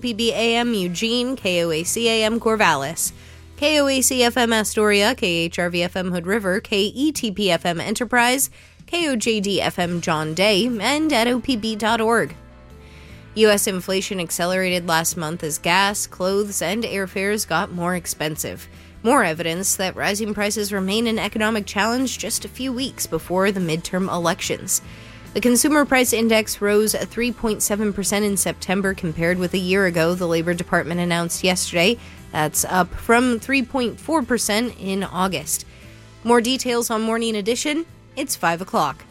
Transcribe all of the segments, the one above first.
PBAM Eugene, KOAC-AM Corvallis, KOAC-FM Astoria, KHRV-FM Hood River, KETP-FM Enterprise, KOJD-FM John Day, and at opb.org. U.S. inflation accelerated last month as gas, clothes, and airfares got more expensive. More evidence that rising prices remain an economic challenge just a few weeks before the midterm elections. The Consumer Price Index rose 3.7% in September compared with a year ago, the Labor Department announced yesterday. That's up from 3.4% in August. More details on Morning Edition. It's 5 o'clock.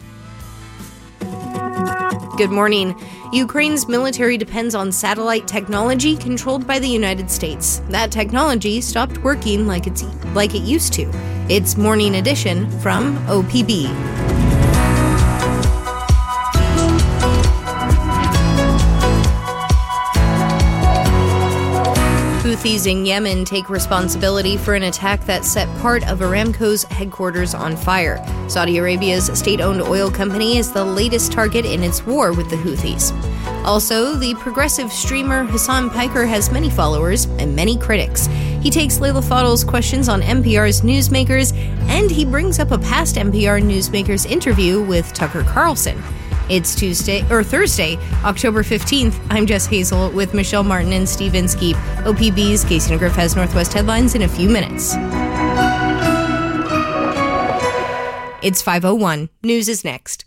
Good morning. Ukraine's military depends on satellite technology controlled by the United States. That technology stopped working like it used to. It's Morning Edition from OPB. Houthis in Yemen take responsibility for an attack that set part of Aramco's headquarters on fire. Saudi Arabia's state-owned oil company is the latest target in its war with the Houthis. Also, the progressive streamer Hassan Piker has many followers and many critics. He takes Leila Fadl's questions on NPR's Newsmakers, and he brings up a past NPR Newsmakers interview with Tucker Carlson. It's Thursday, October 15th. I'm Jess Hazel with Michelle Martin and Steve Inskeep. OPB's Casey Griff has Northwest headlines in a few minutes. It's 5:01. News is next.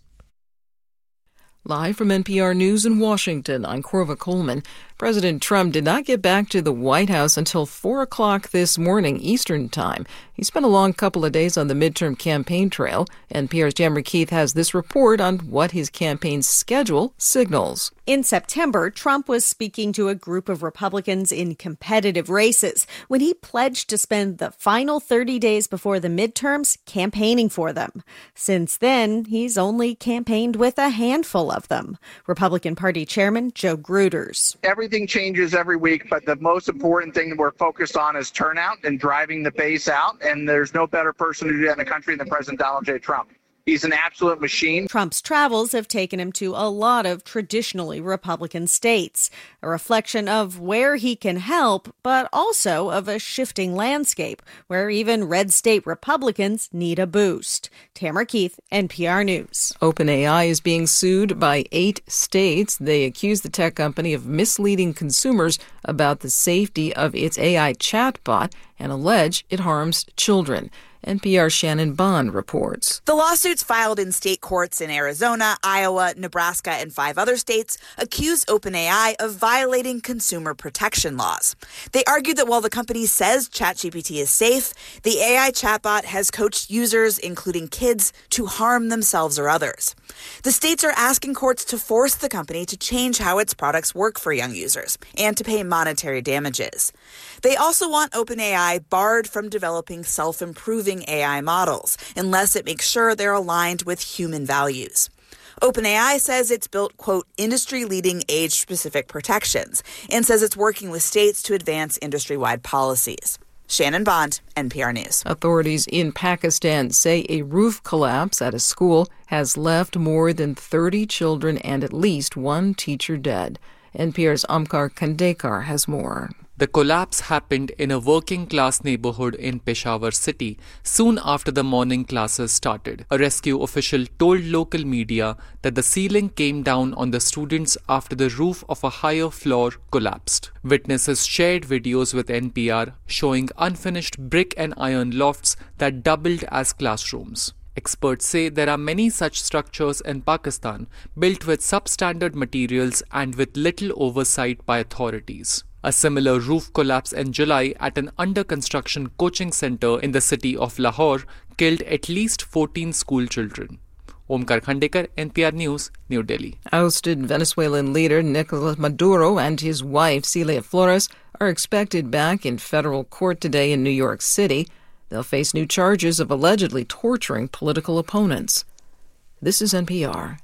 Live from NPR News in Washington, I'm Corva Coleman. President Trump did not get back to the White House until 4 o'clock this morning Eastern Time. He spent a long couple of days on the midterm campaign trail. NPR's Jammer Keith has this report on what his campaign's schedule signals. In September, Trump was speaking to a group of Republicans in competitive races when he pledged to spend the final 30 days before the midterms campaigning for them. Since then, he's only campaigned with a handful of them. Republican Party Chairman Joe Gruters. Everything changes every week, but the most important thing that we're focused on is turnout and driving the base out. And there's no better person to do that in the country than President Donald J. Trump. He's an absolute machine. Trump's travels have taken him to a lot of traditionally Republican states, a reflection of where he can help, but also of a shifting landscape where even red state Republicans need a boost. Tamara Keith, NPR News. OpenAI is being sued by 8 states. They accuse the tech company of misleading consumers about the safety of its AI chatbot and allege it harms children. NPR's Shannon Bond reports. The lawsuits filed in state courts in Arizona, Iowa, Nebraska, and 5 other states accuse OpenAI of violating consumer protection laws. They argue that while the company says ChatGPT is safe, the AI chatbot has coached users, including kids, to harm themselves or others. The states are asking courts to force the company to change how its products work for young users and to pay monetary damages. They also want OpenAI barred from developing self-improving AI models unless it makes sure they're aligned with human values. OpenAI says it's built, quote, industry-leading age-specific protections and says it's working with states to advance industry-wide policies. Shannon Bond, NPR News. Authorities in Pakistan say a roof collapse at a school has left more than 30 children and at least 1 teacher dead. NPR's Omkar Khandekar has more. The collapse happened in a working-class neighborhood in Peshawar city soon after the morning classes started. A rescue official told local media that the ceiling came down on the students after the roof of a higher floor collapsed. Witnesses shared videos with NPR showing unfinished brick and iron lofts that doubled as classrooms. Experts say there are many such structures in Pakistan built with substandard materials and with little oversight by authorities. A similar roof collapse in July at an under-construction coaching center in the city of Lahore killed at least 14 school children. Omkar Khandekar, NPR News, New Delhi. Ousted Venezuelan leader Nicolas Maduro and his wife Celia Flores are expected back in federal court today in New York City. They'll face new charges of allegedly torturing political opponents. This is NPR.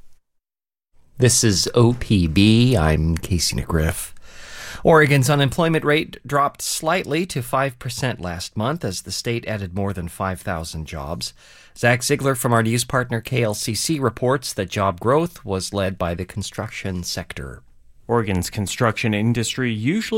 This is OPB. I'm Casey McGriff. Oregon's unemployment rate dropped slightly to 5% last month as the state added more than 5,000 jobs. Zach Ziegler from our news partner KLCC reports that job growth was led by the construction sector. Oregon's construction industry usually